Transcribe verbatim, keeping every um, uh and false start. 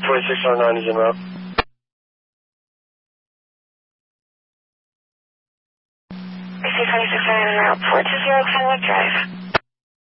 twenty-six oh nine is en route. I see twenty-six oh nine en route. four two zero Kenwood Drive.